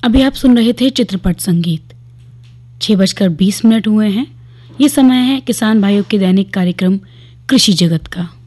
अभी आप सुन रहे थे चित्रपट संगीत। 6:20 हुए हैं। ये समय है किसान भाइयों के दैनिक कार्यक्रम कृषि जगत का।